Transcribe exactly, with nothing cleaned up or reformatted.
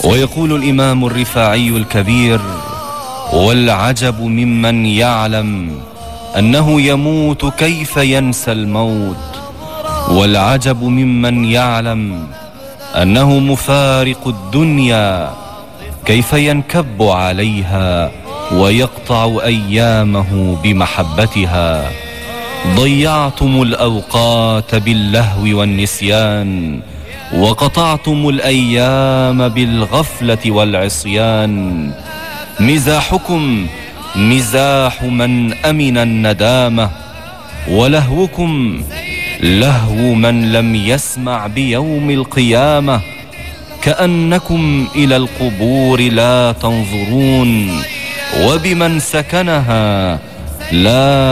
ويقول الإمام الرفاعي الكبير: والعجب ممن يعلم أنه يموت كيف ينسى الموت، والعجب ممن يعلم أنه مفارق الدنيا كيف ينكب عليها ويقطع أيامه بمحبتها. ضيعتم الأوقات باللهو والنسيان، وقطعتم الأيام بالغفلة والعصيان. مزاحكم مزاح من أمن الندامة، ولهوكم لهو من لم يسمع بيوم القيامة. كأنكم إلى القبور لا تنظرون، وبمن سكنها لا